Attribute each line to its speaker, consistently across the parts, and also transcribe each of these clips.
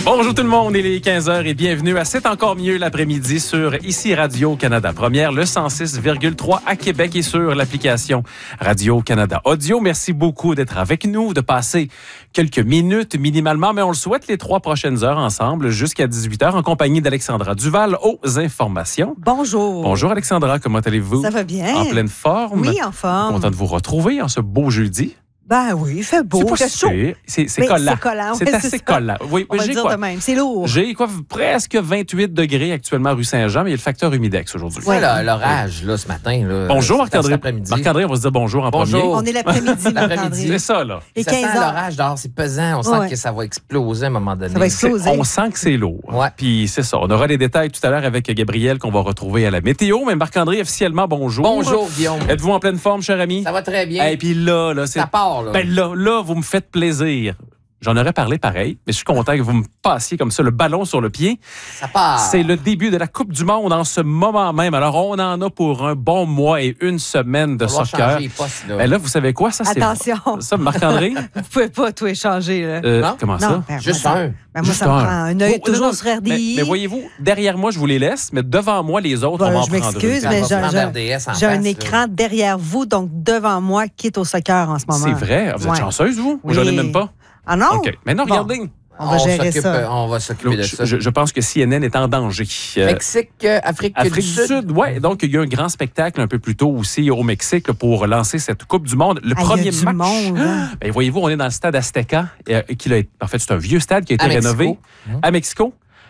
Speaker 1: Bonjour tout le monde, il est 15h et bienvenue à C'est encore mieux l'après-midi sur ici Radio-Canada Première, le 106,3 à Québec et sur l'application Radio-Canada Audio. Merci beaucoup d'être avec nous, de passer quelques minutes minimalement, mais on le souhaite les 3 prochaines heures ensemble jusqu'à 18h en compagnie d'Alexandra Duval aux informations.
Speaker 2: Bonjour.
Speaker 1: Bonjour Alexandra, comment allez-vous?
Speaker 2: Ça va bien.
Speaker 1: En pleine forme?
Speaker 2: Oui, en forme.
Speaker 1: Content de vous retrouver en ce beau jeudi.
Speaker 2: Ben oui, il fait beau,
Speaker 1: c'est
Speaker 2: chaud.
Speaker 1: C'est
Speaker 2: Mais
Speaker 1: collant.
Speaker 2: c'est collant,
Speaker 1: C'est
Speaker 2: ouais,
Speaker 1: assez
Speaker 2: c'est ça.
Speaker 1: collant. Oui,
Speaker 2: On va le dire de même, c'est lourd.
Speaker 1: J'ai presque 28 degrés actuellement rue Saint-Jean, mais il y a le facteur humidex aujourd'hui.
Speaker 3: Ouais, l'orage, là, ce matin. Là,
Speaker 1: bonjour, Marc-André.
Speaker 3: Après-midi.
Speaker 1: Marc-André, on va se dire bonjour en premier.
Speaker 2: On est l'après-midi, Marc-André.
Speaker 1: C'est ça, là.
Speaker 2: Et
Speaker 3: ça
Speaker 2: 15
Speaker 3: sent
Speaker 2: heures.
Speaker 3: l'orage dehors, c'est pesant. On sent que ça va exploser à un moment donné.
Speaker 2: Ça va exploser.
Speaker 1: On sent que c'est lourd.
Speaker 3: Ouais.
Speaker 1: Puis c'est ça. On aura les détails tout à l'heure avec Gabriel qu'on va retrouver à la météo. Mais Marc-André, officiellement, bonjour.
Speaker 3: Bonjour, Guillaume.
Speaker 1: Êtes-vous en pleine forme, cher ami?
Speaker 3: Ça va très bien.
Speaker 1: Et puis là, c'est...
Speaker 3: Ça part, là.
Speaker 1: Ben là, vous me faites plaisir. J'en aurais parlé pareil, mais je suis content que vous me passiez comme ça le ballon sur le pied.
Speaker 3: Ça part.
Speaker 1: C'est le début de la Coupe du Monde en ce moment même. Alors, on en a pour un bon mois et une semaine de soccer. Ben là, vous savez quoi? Ça, c'est...
Speaker 2: Attention.
Speaker 1: Ça, Marc-André?
Speaker 2: Vous pouvez pas tout échanger, là.
Speaker 3: Non?
Speaker 1: Comment ça?
Speaker 2: Ben,
Speaker 3: Juste
Speaker 2: moi,
Speaker 3: un.
Speaker 2: Ben, moi, ça me prend un œil toujours sur RDI.
Speaker 1: Mais voyez-vous, derrière moi, je vous les laisse, mais devant moi, les autres, on va en
Speaker 2: Je
Speaker 1: prendre
Speaker 2: m'excuse,
Speaker 1: une.
Speaker 2: mais j'ai un
Speaker 3: face,
Speaker 2: écran derrière vous, donc devant moi, qui est au soccer en ce moment.
Speaker 1: C'est vrai? Vous êtes
Speaker 2: Ouais.
Speaker 1: chanceuse, vous?
Speaker 2: Oui.
Speaker 1: J'en ai même pas.
Speaker 2: Ah non?
Speaker 1: OK. Maintenant,
Speaker 2: Bon.
Speaker 1: regardez.
Speaker 2: On va gérer ça.
Speaker 3: On va s'occuper de ça.
Speaker 1: Je pense que CNN est en danger.
Speaker 3: Mexique, Afrique du Sud.
Speaker 1: Oui. Donc, il y a eu un grand spectacle un peu plus tôt aussi au Mexique là, pour lancer cette Coupe du Monde. Le premier
Speaker 2: il y a du
Speaker 1: match.
Speaker 2: monde, hein.
Speaker 1: Ben, voyez-vous, on est dans le stade Azteca. En fait, c'est un vieux stade qui a été
Speaker 3: À
Speaker 1: rénové
Speaker 3: Mexico.
Speaker 1: à Mexico.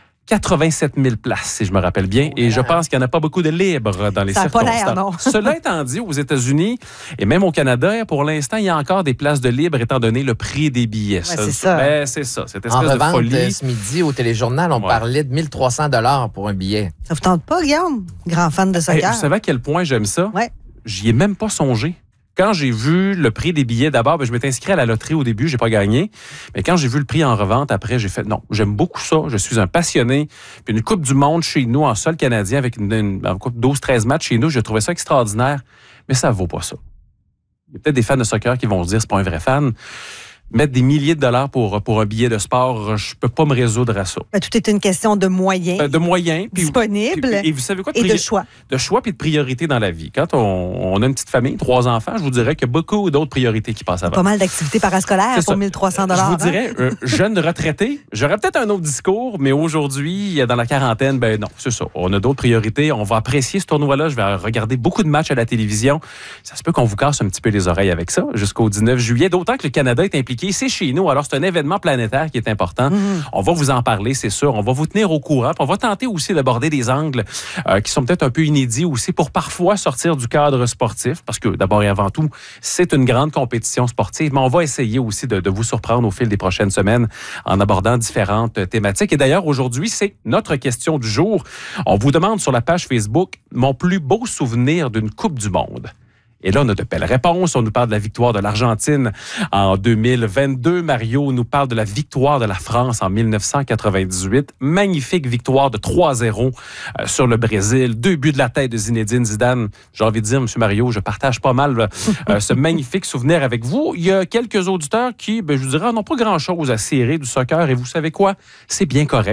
Speaker 1: 87 000 places, si je me rappelle bien. Et je pense qu'il n'y en a pas beaucoup de libres dans les
Speaker 2: Ça a pas
Speaker 1: circonstances.
Speaker 2: l'air, non.
Speaker 1: Cela étant dit, aux États-Unis et même au Canada, pour l'instant, il y a encore des places de libres étant donné le prix des billets.
Speaker 2: c'est ça.
Speaker 1: Ben, c'est ça, cette
Speaker 3: En
Speaker 1: espèce de
Speaker 3: revente,
Speaker 1: folie.
Speaker 3: ce midi, au téléjournal, on parlait de 1 300 $ pour un billet.
Speaker 2: Ça vous tente pas, Guillaume? Grand fan de
Speaker 1: Hey,
Speaker 2: soccer.
Speaker 1: vous savez à quel point j'aime ça?
Speaker 2: Ouais.
Speaker 1: J'y ai même pas songé. Quand j'ai vu le prix des billets d'abord, je m'étais inscrit à la loterie au début, j'ai pas gagné. Mais quand j'ai vu le prix en revente, après, j'ai fait non, j'aime beaucoup ça. Je suis un passionné. Puis une Coupe du Monde chez nous en sol canadien avec une coupe 12-13 matchs chez nous, j'ai trouvé ça extraordinaire. Mais ça vaut pas ça. Il y a peut-être des fans de soccer qui vont se dire c'est pas un vrai fan. Mettre des milliers de dollars pour un billet de sport, je peux pas me résoudre à ça.
Speaker 2: Ben, tout est une question de moyens
Speaker 1: De moyens.
Speaker 2: disponibles
Speaker 1: Et vous savez quoi?
Speaker 2: et de choix.
Speaker 1: De choix puis de priorité dans la vie. Quand on a une petite famille, 3 enfants, je vous dirais qu'il y a beaucoup d'autres priorités qui passent avant.
Speaker 2: Pas mal d'activités parascolaires
Speaker 1: C'est
Speaker 2: pour
Speaker 1: ça.
Speaker 2: 1 300
Speaker 1: Je vous dirais, jeune retraité, j'aurais peut-être un autre discours, mais aujourd'hui, dans la quarantaine, ben non, c'est ça. On a d'autres priorités. On va apprécier ce tournoi-là. Je vais regarder beaucoup de matchs à la télévision. Ça se peut qu'on vous casse un petit peu les oreilles avec ça jusqu'au 19 juillet. D'autant que le Canada est impliqué. C'est chez nous. Alors, c'est un événement planétaire qui est important. On va vous en parler, c'est sûr. On va vous tenir au courant. Puis on va tenter aussi d'aborder des angles qui sont peut-être un peu inédits aussi pour parfois sortir du cadre sportif. Parce que d'abord et avant tout, c'est une grande compétition sportive. Mais on va essayer aussi de vous surprendre au fil des prochaines semaines en abordant différentes thématiques. Et d'ailleurs, aujourd'hui, c'est notre question du jour. On vous demande sur la page Facebook « Mon plus beau souvenir d'une Coupe du Monde ». Et là, on a de belles réponses. On nous parle de la victoire de l'Argentine en 2022. Mario nous parle de la victoire de la France en 1998. Magnifique victoire de 3-0 sur le Brésil. 2 buts de la tête de Zinedine Zidane. J'ai envie de dire, M. Mario, je partage pas mal ce magnifique souvenir avec vous. Il y a quelques auditeurs qui, je vous dirais, n'ont pas grand-chose à cirer du soccer. Et vous savez quoi? C'est bien correct.